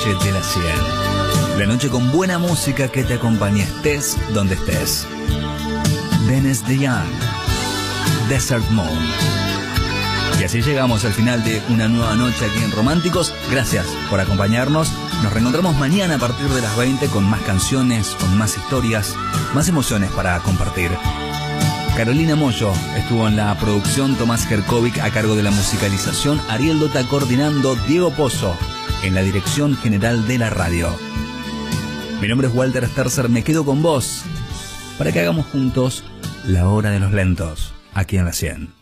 noche de la 100. La noche con buena música que te acompañe estés donde estés. Dennis DeYoung, Desert Moon. Y así llegamos al final de una nueva noche aquí en Románticos. Gracias por acompañarnos. Nos reencontramos mañana a partir de las 20 con más canciones, con más historias, más emociones para compartir. Carolina Mollo estuvo en la producción, Tomás Jerkovic a cargo de la musicalización, Ariel Dota coordinando, Diego Pozo en la dirección general de la radio. Mi nombre es Walter Sterzer, me quedo con vos para que hagamos juntos La Hora de los Lentos, aquí en la 100.